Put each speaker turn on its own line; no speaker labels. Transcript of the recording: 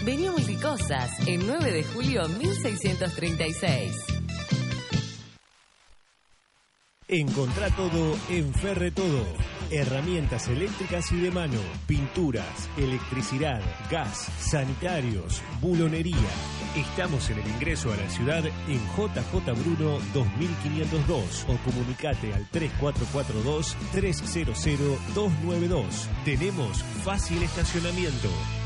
Vení a Multicosas, en 9 de julio 1636.
Encontrá todo en Ferre Todo. Herramientas eléctricas y de mano, pinturas, electricidad, gas, sanitarios, bulonería. Estamos en el ingreso a la ciudad en JJ Bruno 2502 o comunicate al 3442-300-292. Tenemos fácil estacionamiento.